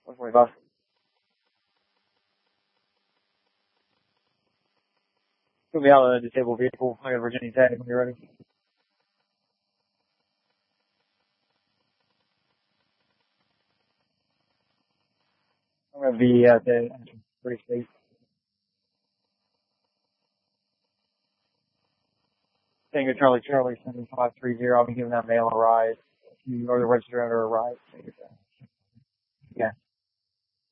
145. Put me out of the disabled vehicle. I got a Virginia tag when you're ready. I'm going to be at the pretty safe. Tango Charlie 7530. I'll be giving that male a ride. Or the registered owner a ride. Yeah.